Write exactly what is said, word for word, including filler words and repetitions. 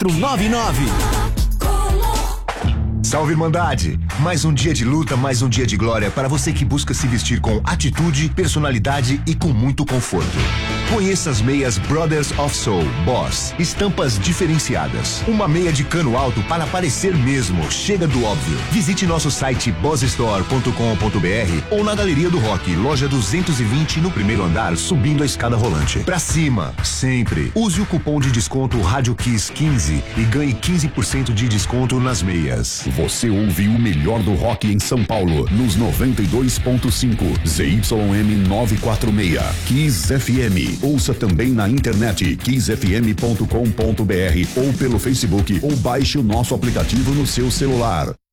quatro nove nove. Salve, Irmandade! Mais um dia de luta, mais um dia de glória para você que busca se vestir com atitude, personalidade e com muito conforto. Conheça as meias Brothers of Soul Boss, estampas diferenciadas. Uma meia de cano alto para parecer mesmo, chega do óbvio. Visite nosso site boss store ponto com ponto b r ou na Galeria do Rock, loja duzentos e vinte, no primeiro andar, subindo a escada rolante. Pra cima, sempre. Use o cupom de desconto Rádio Kiss quinze e ganhe quinze por cento de desconto nas meias. Você ouve o melhor do rock em São Paulo, nos noventa e dois ponto cinco, Z Y M novecentos e quarenta e seis, Kiss F M. Ouça também na internet kiss f m ponto com ponto b r ou pelo Facebook ou baixe o nosso aplicativo no seu celular.